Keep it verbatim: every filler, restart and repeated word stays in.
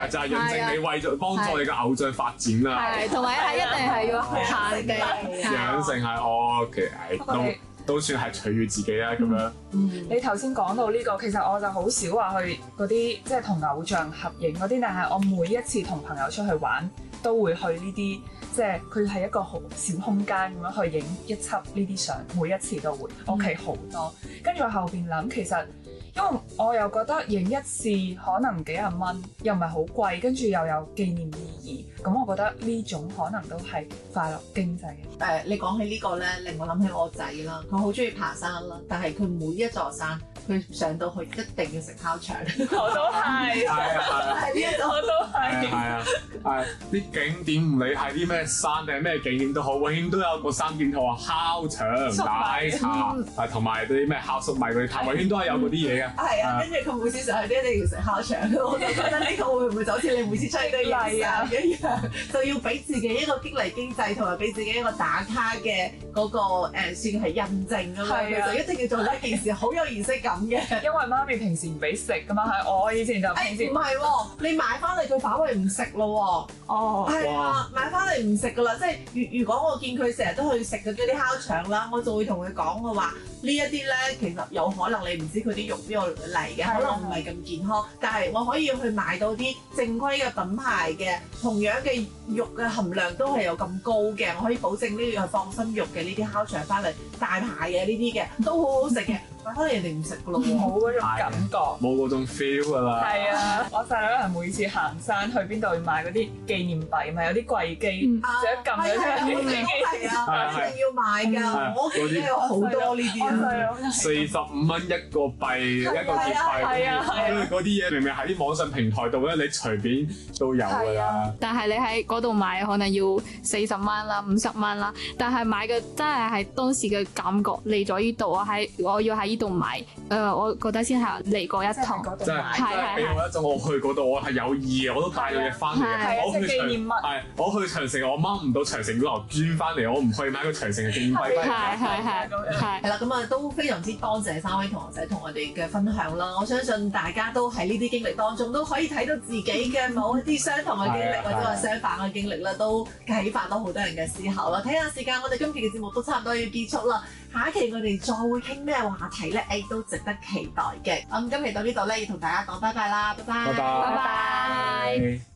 就係認證你為咗幫助你嘅偶像發展啦。 係，同埋係一定係要限定養成係我其實都都算係取悅自己啦咁樣。 嗯，你頭先講到呢個，其實我就好少話去嗰啲即係同偶像合影嗰啲，但係我每一次同朋友出去玩都會去呢啲，即係佢係一個好小空間咁樣去影一輯呢啲相，每一次都會，我屋企好多。跟住我後邊諗，其實因為我又覺得影一次可能幾廿蚊，又唔係好貴，跟住又有紀念意義，咁我覺得呢種可能都係快樂經濟嘅。 誒，你講起呢個咧，令我諗起我仔啦，佢好中意爬山啦，但係佢每一座山，佢上到去一定要食烤腸。 我都係， 係啊係呢一種我都係。 係啊係啲景點唔理係啲咩山定係咩景點都好，永遠都有個三件套啊，烤腸、奶茶啊，同埋啲咩烤粟米嗰啲，永遠都係有嗰啲嘢嘅。 係啊，跟住佢每次上去都一定要食烤腸，我就覺得呢個會唔會就好似你每次出去都要食啊一樣，就要俾自己一個激勵經濟，同埋俾自己一個打卡嘅嗰個誒算係印證啊嘛，佢就一定要做呢件事，好有儀式感嘅。 因為媽咪平時唔俾食噶嘛，係我以前就平時唔係喎，你買翻嚟佢反為唔食咯喎。 哦， 係啊，買翻嚟唔食噶啦，即係如如果我見佢成日都去食嗰啲烤腸啦，我就會同佢講嘅話，呢一啲咧其實有可能你唔知佢啲肉邊度嚟嘅，可能唔係咁健康，但係我可以去買到啲正規嘅品牌嘅，同樣嘅肉嘅含量都係有咁高嘅，我可以保證呢個係放心肉嘅呢啲烤腸翻嚟，大牌嘅呢啲嘅都好好食嘅。買翻嚟人哋唔食噶咯喎， 冇嗰種感覺， 冇嗰種 feel 噶啦。 係啊，我細佬係每次行山去邊度要買嗰啲紀念幣，咪有啲貴機，成日撳咗出嚟啲機。 係啊，一定要買㗎，我屋企有好多呢啲啊。 四十五蚊一個幣，一個結幣， 係啊係啊， 因為嗰啲嘢明明喺啲網上平台度咧，你隨便都有㗎啦。 但係你喺嗰度買可能要四十蚊啦、五十蚊啦，但係買嘅真係係當時嘅感覺嚟咗呢度，我喺我要喺呢度買，誒，我覺得先係嚟過一趟。 真係真係俾我一種我去嗰度，我係有意嘅，我都帶咗嘢翻嚟嘅。我去長係我去長城，我掹唔到長城嗰頭轉翻嚟，我唔去買個長城嘅紀念幣。 係係係係。 係啦，咁啊都非常之多謝三位同學仔同我哋嘅分享啦。我相信大家都喺呢啲經歷當中都可以睇到自己嘅某一啲相同嘅經歷，或者話相反嘅經歷啦，都啟發到好多人嘅思考啦。睇下時間，我哋今期嘅節目都差唔多要結束啦。下一期我哋再會傾咩話題咧？誒，都值得期待嘅。咁今期到呢度咧，要同大家講拜拜啦，拜拜， 拜拜。 拜拜。